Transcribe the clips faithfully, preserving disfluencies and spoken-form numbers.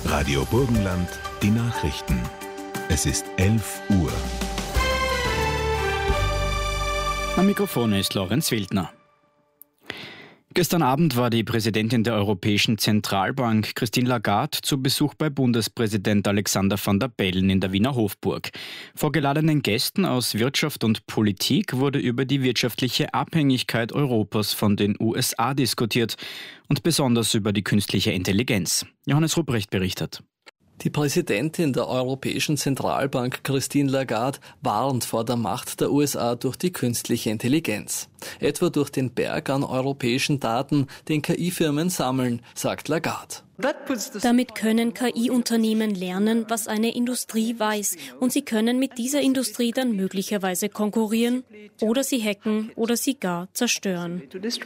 Radio Burgenland, die Nachrichten. Es ist elf Uhr. Am Mikrofon ist Lorenz Wildner. Gestern Abend war die Präsidentin der Europäischen Zentralbank, Christine Lagarde, zu Besuch bei Bundespräsident Alexander Van der Bellen in der Wiener Hofburg. Vor geladenen Gästen aus Wirtschaft und Politik wurde über die wirtschaftliche Abhängigkeit Europas von den U S A diskutiert und besonders über die künstliche Intelligenz. Johannes Rupprecht berichtet. Die Präsidentin der Europäischen Zentralbank, Christine Lagarde, warnt vor der Macht der U S A durch die künstliche Intelligenz. Etwa durch den Berg an europäischen Daten, den K I-Firmen sammeln, sagt Lagarde. Damit können K I-Unternehmen lernen, was eine Industrie weiß, und sie können mit dieser Industrie dann möglicherweise konkurrieren oder sie hacken oder sie gar zerstören.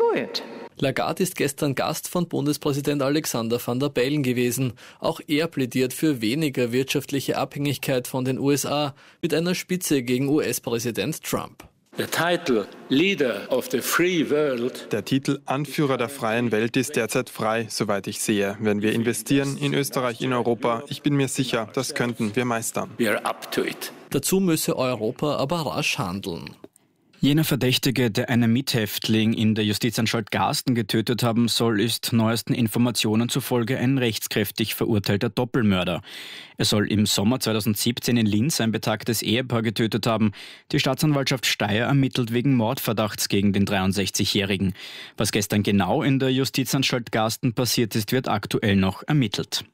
Lagarde ist gestern Gast von Bundespräsident Alexander Van der Bellen gewesen. Auch er plädiert für weniger wirtschaftliche Abhängigkeit von den U S A mit einer Spitze gegen U S-Präsident Trump. Der Titel Leader of the Free World. Der Titel Anführer der freien Welt ist derzeit frei, soweit ich sehe. Wenn wir investieren in Österreich, in Europa, ich bin mir sicher, das könnten wir meistern. We are up to it. Dazu müsse Europa aber rasch handeln. Jener Verdächtige, der einen Mithäftling in der Justizanstalt Garsten getötet haben soll, ist neuesten Informationen zufolge ein rechtskräftig verurteilter Doppelmörder. Er soll im Sommer zweitausendsiebzehn in Linz ein betagtes Ehepaar getötet haben. Die Staatsanwaltschaft Steyr ermittelt wegen Mordverdachts gegen den dreiundsechzigjährigen. Was gestern genau in der Justizanstalt Garsten passiert ist, wird aktuell noch ermittelt.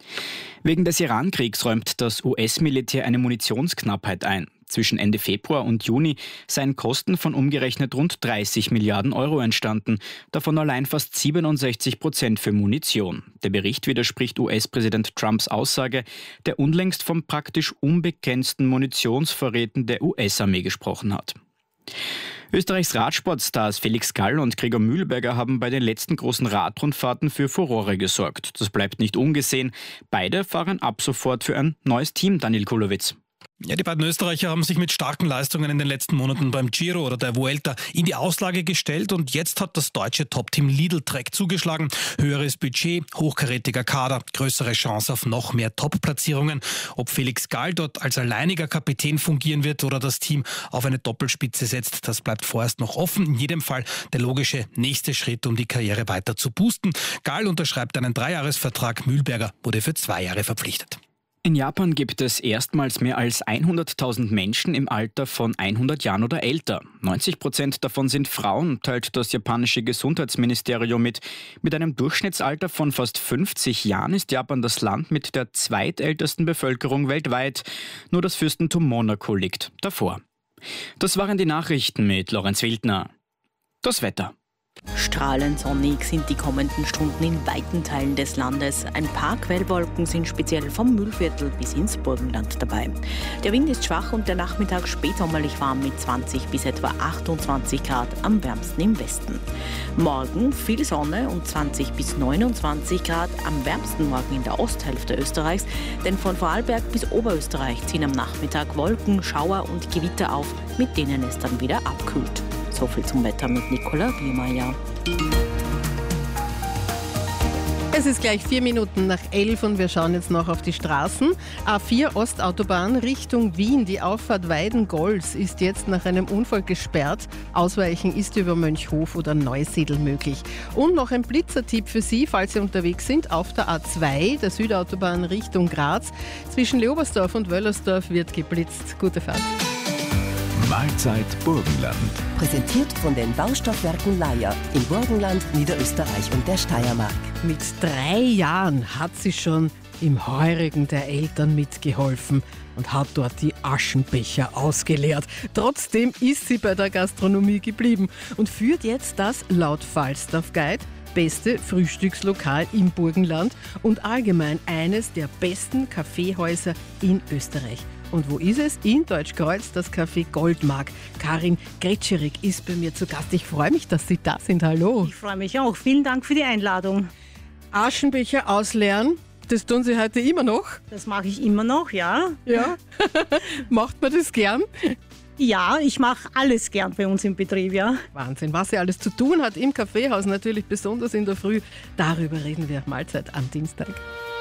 Wegen des Iran-Kriegs räumt das U S-Militär eine Munitionsknappheit ein. Zwischen Ende Februar und Juni seien Kosten von umgerechnet rund dreißig Milliarden Euro entstanden, davon allein fast siebenundsechzig Prozent für Munition. Der Bericht widerspricht U S-Präsident Trumps Aussage, der unlängst von praktisch unbegrenzten Munitionsvorräten der U S-Armee gesprochen hat. Österreichs Radsportstars Felix Gall und Gregor Mühlberger haben bei den letzten großen Radrundfahrten für Furore gesorgt. Das bleibt nicht ungesehen. Beide fahren ab sofort für ein neues Team, Daniel Kulowitz. Ja, die beiden Österreicher haben sich mit starken Leistungen in den letzten Monaten beim Giro oder der Vuelta in die Auslage gestellt und jetzt hat das deutsche Top-Team Lidl Trek zugeschlagen. Höheres Budget, hochkarätiger Kader, größere Chance auf noch mehr Top-Platzierungen. Ob Felix Gall dort als alleiniger Kapitän fungieren wird oder das Team auf eine Doppelspitze setzt, das bleibt vorerst noch offen. In jedem Fall der logische nächste Schritt, um die Karriere weiter zu boosten. Gall unterschreibt einen Dreijahresvertrag, Mühlberger wurde für zwei Jahre verpflichtet. In Japan gibt es erstmals mehr als hunderttausend Menschen im Alter von hundert Jahren oder älter. neunzig Prozent davon sind Frauen, teilt das japanische Gesundheitsministerium mit. Mit einem Durchschnittsalter von fast fünfzig Jahren ist Japan das Land mit der zweitältesten Bevölkerung weltweit. Nur das Fürstentum Monaco liegt davor. Das waren die Nachrichten mit Lorenz Wildner. Das Wetter. Strahlend sonnig sind die kommenden Stunden in weiten Teilen des Landes. Ein paar Quellwolken sind speziell vom Mühlviertel bis ins Burgenland dabei. Der Wind ist schwach und der Nachmittag spätsommerlich warm mit zwanzig bis etwa achtundzwanzig Grad, am wärmsten im Westen. Morgen viel Sonne und zwanzig bis neunundzwanzig Grad, am wärmsten morgen in der Osthälfte Österreichs, denn von Vorarlberg bis Oberösterreich ziehen am Nachmittag Wolken, Schauer und Gewitter auf, mit denen es dann wieder abkühlt. So viel zum Wetter mit Nicola Biermeier. Es ist gleich vier Minuten nach elf und wir schauen jetzt noch auf die Straßen. A vier Ostautobahn Richtung Wien. Die Auffahrt Weiden-Golz ist jetzt nach einem Unfall gesperrt. Ausweichen ist über Mönchhof oder Neusiedl möglich. Und noch ein Blitzertipp für Sie, falls Sie unterwegs sind. Auf der A zwei, der Südautobahn Richtung Graz. Zwischen Leobersdorf und Wöllersdorf wird geblitzt. Gute Fahrt. Mahlzeit Burgenland. Präsentiert von den Baustoffwerken Leier in Burgenland, Niederösterreich und der Steiermark. Mit drei Jahren hat sie schon im Heurigen der Eltern mitgeholfen und hat dort die Aschenbecher ausgeleert. Trotzdem ist sie bei der Gastronomie geblieben und führt jetzt das laut Falstaff Guide beste Frühstückslokal im Burgenland und allgemein eines der besten Kaffeehäuser in Österreich. Und wo ist es? In Deutschkreuz, das Café Goldmark. Karin Gretscherig ist bei mir zu Gast. Ich freue mich, dass Sie da sind. Hallo. Ich freue mich auch. Vielen Dank für die Einladung. Aschenbecher ausleeren, das tun Sie heute immer noch? Das mache ich immer noch, ja. Ja. Macht man das gern? Ja, ich mache alles gern bei uns im Betrieb, ja. Wahnsinn, was sie alles zu tun hat im Kaffeehaus, natürlich besonders in der Früh. Darüber reden wir Mahlzeit am Dienstag.